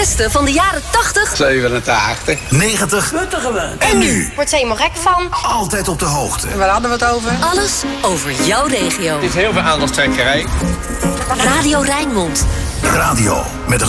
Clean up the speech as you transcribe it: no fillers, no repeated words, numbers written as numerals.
beste van de jaren 80, 87, 90 en nu. Wordt ze helemaal gek van. Altijd op de hoogte. Waar hadden we het over? alles over jouw regio. Het is heel veel aandachtstrekkerij. Radio Rijnmond. Radio met een